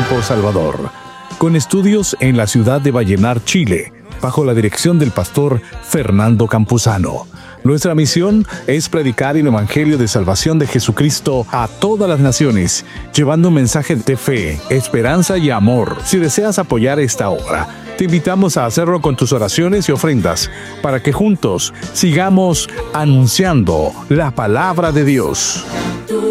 Tiempo Salvador, con estudios en la ciudad de Vallenar, Chile, bajo la dirección del pastor Fernando Campuzano. Nuestra misión es predicar el Evangelio de salvación de Jesucristo a todas las naciones, llevando un mensaje de fe, esperanza y amor. Si deseas apoyar esta obra, te invitamos a hacerlo con tus oraciones y ofrendas, para que juntos sigamos anunciando la palabra de Dios.